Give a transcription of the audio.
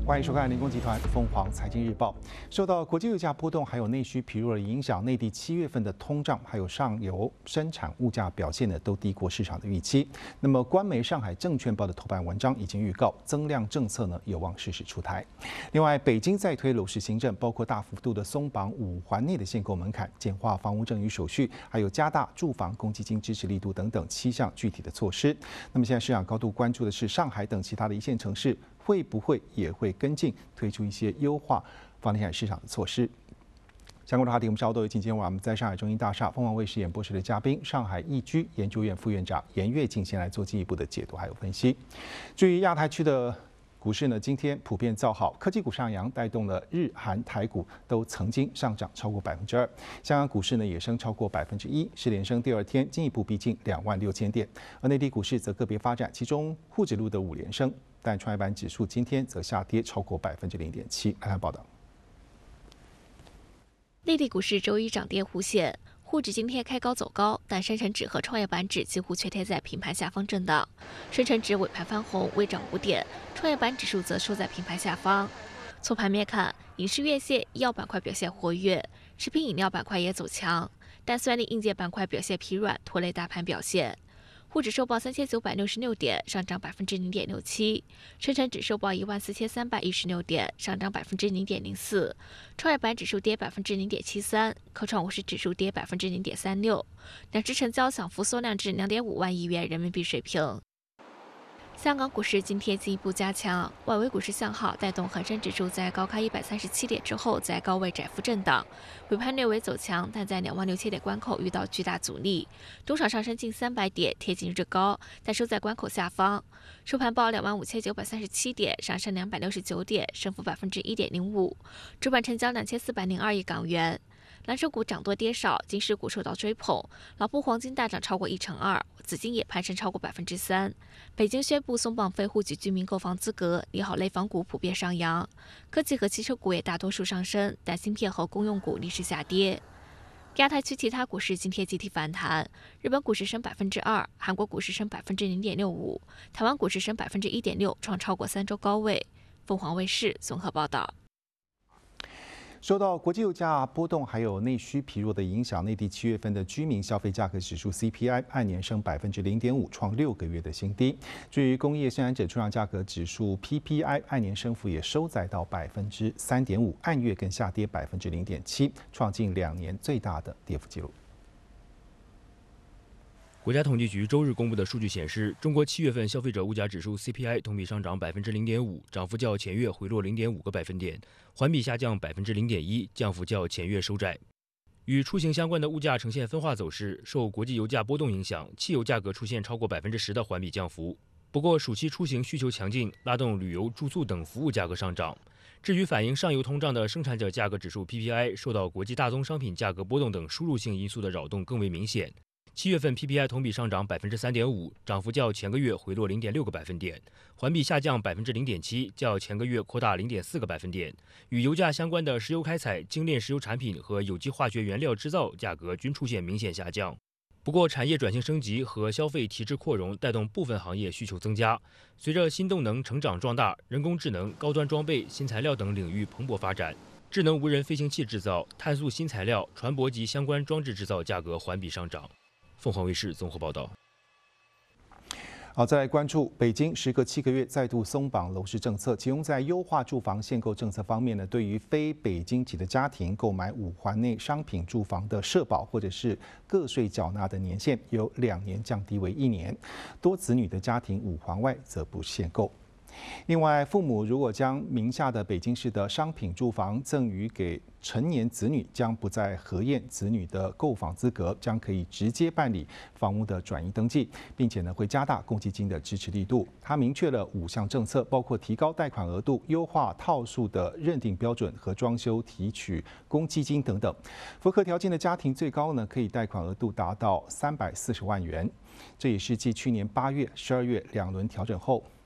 欢迎收看联工集团凤凰财经日报。受到国际油价波动还有内需疲弱的影响，内地7月份的通胀还有上游生产物价表现呢都低过市场的预期。那么，官媒上海证券报的头版文章已经预告，增量政策呢有望适时出台。另外，北京再推楼市新政，包括大幅度的松绑5环内的限购门槛、简化房屋赠与手续，还有加大住房公积金支持力度等等7项具体的措施。那么，现在市场高度关注的是上海等其他的一线城市会不会也会跟进推出一些优化房地产市场的措施？相关的话题，我们稍后都有请今天我们在上海中英大厦凤凰卫视演播室的嘉宾，上海易居研究院副院长严跃进先来做进一步的解读还有分析。至于亚太区的股市呢，今天普遍造好，科技股上扬，带动了日韩台股都曾经上涨超过2%。香港股市呢也升超过1%，是连升第2天，进一步逼近26000点。而内地股市则个别发展，其中沪指录得5连升，但创业板指数今天则下跌超过0.7%。来看报道。 内地股市周一涨跌互现，沪指今天开高走高，但深成指和创业板指几乎全贴在平盘下方震荡。深成指尾盘翻红，微涨5点，创业板指数则收在平盘下方。从盘面看，影视院线、医药板块表现活跃，食品饮料板块也走强，但算力硬件板块表现疲软，拖累大盘表现。沪指收报3966点，上涨0.67%；深成指收报14316点，上涨0.04%；创业板指数跌0.73%，科创50指数跌0.36%。两只成交涨幅缩量至2.5万亿元人民币水平。香港股市今天进一步加强，外围股市向好，带动恒生指数在高开137点之后，在高位窄幅震荡，尾盘略微走强，但在26000点关口遇到巨大阻力，中场上升近300点，贴近日高，但收在关口下方。收盘报25937点，上升269点，升幅1.05%，主板成交2402亿港元。蓝筹股涨多跌少，金饰股受到追捧，老布黄金大涨超过1成2%，紫金也攀升超过3%。北京宣布松绑非户籍居民购房资格，利好类房股普遍上扬，科技和汽车股也大多数上升，但芯片和公用股逆势下跌。亚太区其他股市今天集体反弹，日本股市升2%，韩国股市升0.65%，台湾股市升1.6%，创超过3周高位。凤凰卫视综合报道。 受到国际油价波动还有内需疲弱的影响，内地7月份的居民消费价格指数 CPI 按年升0.5%，创6个月的新低。至于工业生产者出厂价格指数 PPI 按年升幅也收窄到3.5%，按月更下跌0.7%，创近2年最大的跌幅纪录。 国家统计局周日公布的数据显示，中国7月份消费者物价指数 CPI 同比上涨0.5%，涨幅较前月回落0.5个百分点，环比下降0.1%，降幅较前月收窄。与出行相关的物价呈现分化走势，受国际油价波动影响，汽油价格出现超过10%的环比降幅。不过，暑期出行需求强劲，拉动旅游、住宿等服务价格上涨。至于反映上游通胀的生产者价格指数 PPI， 受到国际大宗商品价格波动等输入性因素的扰动更为明显。7月份 PPI 同比上涨3.5%，涨幅较前个月回落0.6个百分点，环比下降0.7%，较前个月扩大0.4个百分点。与油价相关的石油开采、精炼石油产品和有机化学原料制造价格均出现明显下降。不过，产业转型升级和消费提质扩容带动部分行业需求增加。随着新动能成长壮大，人工智能、高端装备、新材料等领域蓬勃发展，智能无人飞行器制造、碳素新材料、船舶及相关装置制造价格环比上涨。凤凰卫视综合报道。 好，再来关注北京时隔7个月再度松绑楼市政策，其中在优化住房限购政策方面呢，对于非北京籍的家庭购买5环内商品住房的社保或者是个税缴纳的年限由2年降低为1年，多子女的家庭5环外则不限购。另外，父母如果将名下的北京市的商品住房赠予给成年子女，将不再核验子女的购房资格，将可以直接办理房屋的转移登记，并且呢会加大公积金的支持力度。它明确了5项政策，包括提高贷款额度、优化套数的认定标准和装修提取公积金等等。符合条件的家庭最高呢可以贷款额度达到340万元，这也是继去年8月、12月2轮调整后